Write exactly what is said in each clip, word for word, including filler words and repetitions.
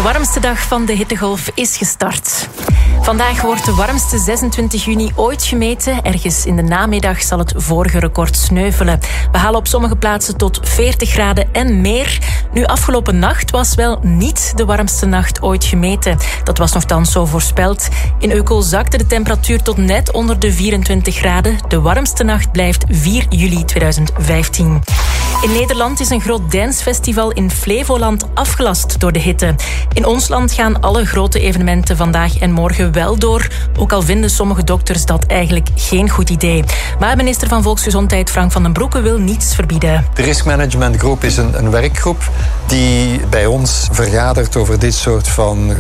De warmste dag van de hittegolf is gestart. Vandaag wordt de warmste zesentwintig juni ooit gemeten. Ergens in de namiddag zal het vorige record sneuvelen. We halen op sommige plaatsen tot veertig graden en meer. Nu, afgelopen nacht was wel niet de warmste nacht ooit gemeten. Dat was nogthans zo voorspeld. In Eukel zakte de temperatuur tot net onder de vierentwintig graden. De warmste nacht blijft vier juli tweeduizend vijftien. In Nederland is een groot dancefestival in Flevoland afgelast door de hitte. In ons land gaan alle grote evenementen vandaag en morgen wel door. Ook al vinden sommige dokters dat eigenlijk geen goed idee. Maar minister van Volksgezondheid Frank van den Broeke wil niets verbieden. De Risk Management Groep is een, een werkgroep die bij ons vergadert over dit soort van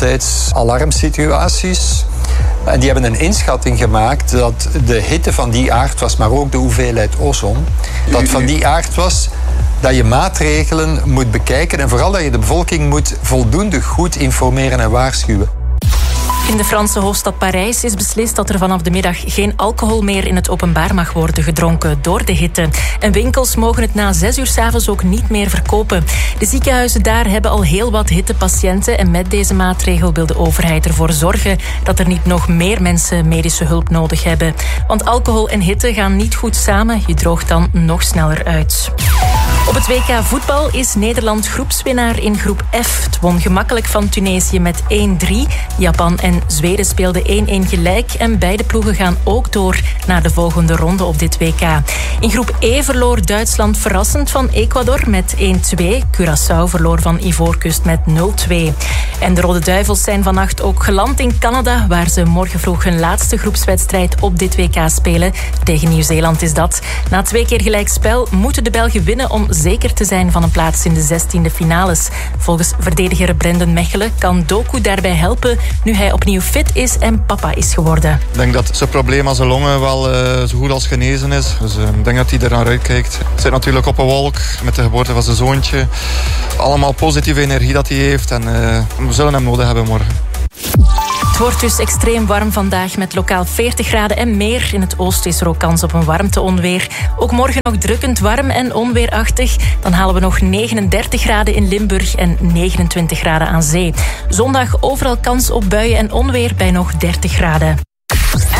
gezondheidsalarmsituaties. En die hebben een inschatting gemaakt dat de hitte van die aard was, maar ook de hoeveelheid ozon, dat van die aard was dat je maatregelen moet bekijken en vooral dat je de bevolking moet voldoende goed informeren en waarschuwen. In de Franse hoofdstad Parijs is beslist dat er vanaf de middag geen alcohol meer in het openbaar mag worden gedronken door de hitte. En winkels mogen het na zes uur 's avonds ook niet meer verkopen. De ziekenhuizen daar hebben al heel wat hittepatiënten en met deze maatregel wil de overheid ervoor zorgen dat er niet nog meer mensen medische hulp nodig hebben. Want alcohol en hitte gaan niet goed samen, je droogt dan nog sneller uit. Op het W K voetbal is Nederland groepswinnaar in groep F. Het won gemakkelijk van Tunesië met één drie. Japan en Zweden speelden één-één gelijk en beide ploegen gaan ook door naar de volgende ronde op dit W K. In groep E verloor Duitsland verrassend van Ecuador met één twee. Curaçao verloor van Ivoorkust met nul twee. En de Rode Duivels zijn vannacht ook geland in Canada, waar ze morgen vroeg hun laatste groepswedstrijd op dit W K spelen. Tegen Nieuw-Zeeland is dat. Na twee keer gelijkspel moeten de Belgen winnen om zeker te zijn van een plaats in de zestiende finales. Volgens verdediger Brendan Mechelen kan Doku daarbij helpen nu hij opnieuw fit is en papa is geworden. Ik denk dat zijn probleem aan zijn longen wel uh, zo goed als genezen is. Dus uh, ik denk dat hij er naar uitkijkt. Hij zit natuurlijk op een wolk met de geboorte van zijn zoontje. Allemaal positieve energie dat hij heeft en uh, we zullen hem nodig hebben morgen. Het wordt dus extreem warm vandaag met lokaal veertig graden en meer. In het oosten is er ook kans op een warmteonweer. Ook morgen nog drukkend warm en onweerachtig. Dan halen we nog negenendertig graden in Limburg en negenentwintig graden aan zee. Zondag overal kans op buien en onweer bij nog dertig graden.